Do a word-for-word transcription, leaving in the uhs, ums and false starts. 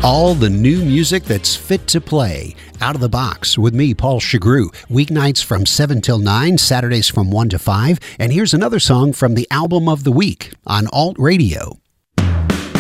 All the new music that's fit to play. Out of the Box with me, Paul Chagru. Weeknights from seven till nine, Saturdays from one to five. And here's another song from the album of the week on Alt Radio.